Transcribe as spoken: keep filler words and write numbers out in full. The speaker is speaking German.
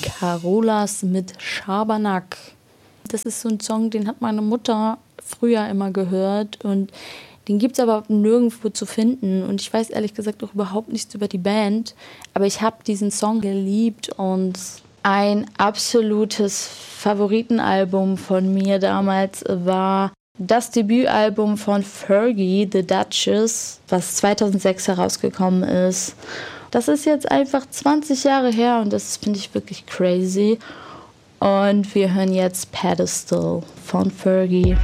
Carolas mit Schabernack. Das ist so ein Song, den hat meine Mutter früher immer gehört und den gibt es aber nirgendwo zu finden. Und ich weiß ehrlich gesagt auch überhaupt nichts über die Band, aber ich habe diesen Song geliebt und ein absolutes Favoritenalbum von mir damals war das Debütalbum von Fergie, The Duchess, was zweitausendsechs herausgekommen ist. Das ist jetzt einfach zwanzig Jahre her und das finde ich wirklich crazy. Und wir hören jetzt Pedestal von Fergie.